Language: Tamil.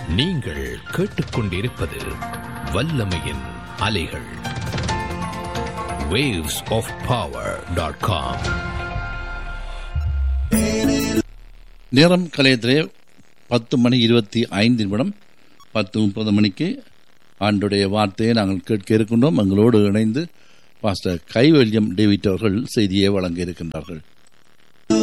நீங்கள் கேட்டுக்கொண்டிருப்பது வல்லமையின் அலைகள். waves-of-power.com. நேரம் கலையத்திலே 10:25 10:30 மணிக்கு ஆண்டுடைய வார்த்தையை நாங்கள் கேட்க இருக்கின்றோம். எங்களோடு இணைந்து பாஸ்டர் கைவல்யம் டேவிட் அவர்கள் செய்தியை வழங்க இருக்கின்றார்கள்.